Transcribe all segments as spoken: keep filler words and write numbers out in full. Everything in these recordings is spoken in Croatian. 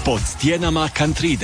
Pod stijenama Kantride.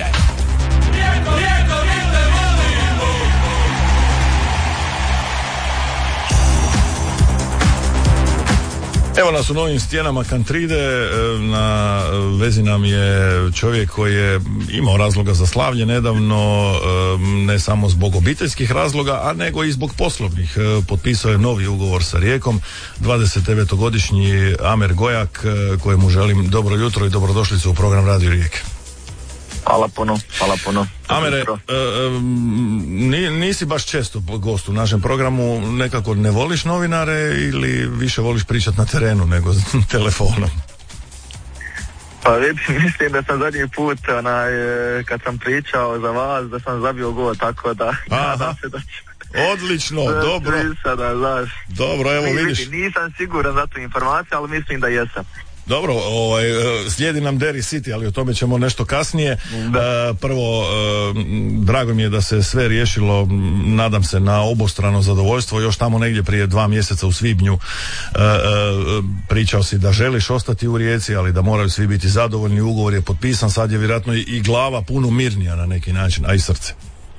Evo nas u novim stijenama Kantride, na vezi nam je čovjek koji je imao razloga za slavlje nedavno, ne samo zbog obiteljskih razloga, a nego i zbog poslovnih. Potpisao je novi ugovor sa Rijekom, dvadeset devetogodišnji Amer Gojak, kojemu želim dobro jutro i dobrodošlicu u program Radio Rijeke. Hvala puno, hvala puno. Amere, e, e, nisi baš često gost u našem programu, nekako ne voliš novinare ili više voliš pričati na terenu nego telefonom? Pa vidim, mislim da sam zadnji put onaj, kad sam pričao za vas da sam zabio gol, tako da nadam se da će... Odlično, dobro. Sada, znaš. Dobro, evo vidiš. Nisam siguran za tu informaciju, ali mislim da jesam. Dobro, ovaj, slijedi nam Derry City, ali o tome ćemo nešto kasnije. Da. Prvo, drago mi je da se sve riješilo, nadam se, na obostrano zadovoljstvo. Još tamo negdje prije dva mjeseca u svibnju pričao si da želiš ostati u Rijeci, ali da moraju svi biti zadovoljni. Ugovor je potpisan, sad je vjerojatno i glava puno mirnija na neki način, a i srce.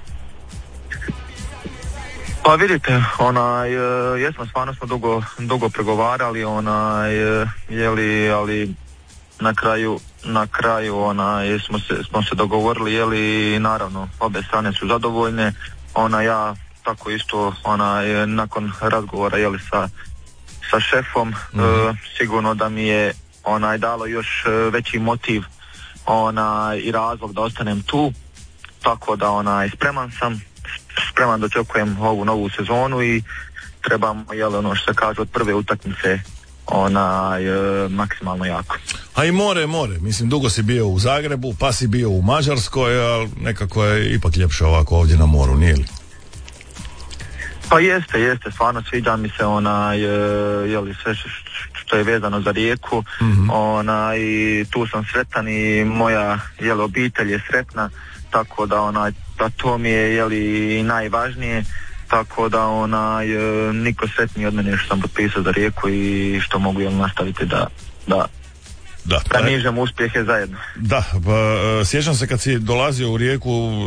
Pa vidite, onaj, jesmo, stvarno smo dugo, dugo pregovarali, onaj, jeli, ali na kraju, na kraju, onaj, smo se, smo se dogovorili, jeli, naravno, obe strane su zadovoljne, ona, ja, tako isto, onaj, nakon razgovora, jeli, sa, sa šefom, mm-hmm. e, sigurno da mi je, onaj, dalo još veći motiv, onaj, i razlog da ostanem tu, tako da, onaj, spreman sam, spreman da očekujem ovu novu sezonu i trebamo, jel, ono što se kaže, od prve utakmice onaj, e, maksimalno jako. A i more, more, mislim, dugo si bio u Zagrebu, pa si bio u Mađarskoj, ali nekako je ipak ljepše ovako ovdje na moru, nije li? Pa jeste, jeste, stvarno sviđa mi se onaj, e, jel, sve što je vezano za Rijeku, mm-hmm. onaj, tu sam sretan i moja, jel, obitelj je sretna, tako da onaj, da to mi je, jeli, najvažnije, tako da onaj, niko sretniji od mene što sam potpisao za Rijeku i što mogu, jel, nastaviti da da Da, da nižem uspjehe zajedno. Da, pa, sjećam se kad si dolazio u Rijeku